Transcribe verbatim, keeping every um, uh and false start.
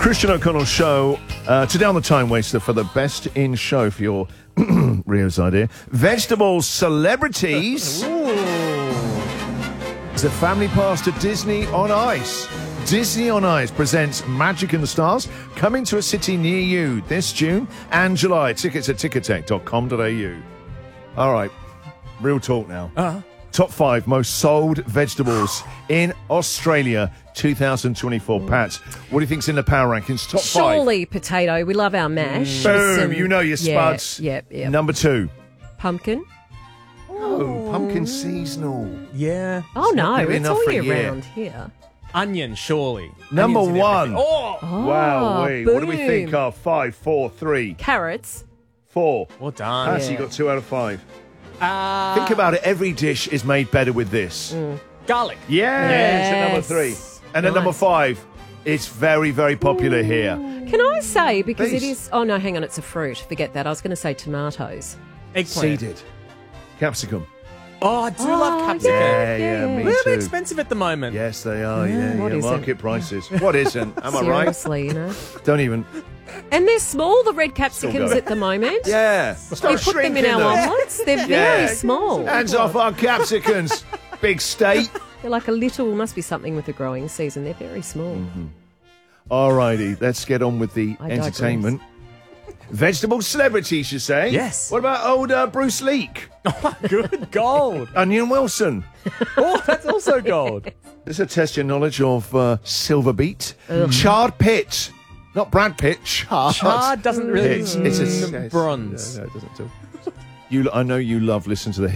Christian O'Connell show. Uh, today on the Time Waster for the best in show for your Rio's idea. Vegetable celebrities. It's a family pass to Disney on Ice. Disney on Ice presents Magic in the Stars, coming to a city near you this June and July. Tickets at ticketek dot com dot a u. All right, real talk now. Uh-huh. Top five most sold vegetables in Australia two thousand twenty-four. Pat, what do you think's in the power rankings? Top five. Surely potato. We love our mash. Boom, Some- you know your yeah, spuds. Yep, yep. Number two. Pumpkin. Oh, pumpkin seasonal. Yeah. Oh, no, gonna be it's enough all for a year year. round here. Onion, surely. Number Onions in one. everything. Oh! Oh, Wow, wait, what do we boom. think of? Five, four, three, Carrots. four. Well done. Pat, you Yeah. got two out of five. Uh, Think about it. Every dish is made better with this. garlic. Yes, Yes. at number three. And at Nice. number five, it's very, very popular here. Can I say, because Please. it is... Oh, no, hang on, it's a fruit. Forget that. I was going to say tomatoes. Eggplant. Seeded. Capsicum. Oh, I do Oh, love capsicum. Yeah, yeah, yeah, me A little too. bit expensive at the moment. Yes, they are. Yeah, what yeah. isn't? Market prices. What isn't? Am I right? Seriously, you know. Don't even. And they're small, the red capsicums going. at the moment. Yeah. We Start put them in shrinking our them. omelettes. They're very Yeah. small. Hands off our capsicums. Big state. They're like a little, must be something with the growing season. They're very small. All righty, let's get on with the I digress. entertainment. Vegetable celebrities, you say? Yes. What about old uh, Bruce Leak? Good. Gold. Onion Wilson? Oh, that's also gold. This will test your knowledge of uh, Silver Beet. Chard Pitt. Not Brad Pitt, Chard. Chard doesn't really... It's, it's a, Mm, bronze. No, no, it doesn't do. You, I know you love listening to the